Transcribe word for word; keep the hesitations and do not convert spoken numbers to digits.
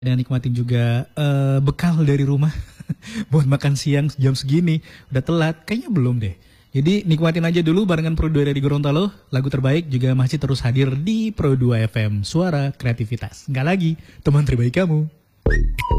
Dan nikmatin juga uh, bekal dari rumah buat makan siang jam segini. Udah telat, kayaknya belum deh. Jadi nikmatin aja dulu barengan Pro dua dari Gorontalo. Lagu terbaik juga masih terus hadir di Pro dua F M, suara kreativitas. Nggak lagi, teman terbaik kamu.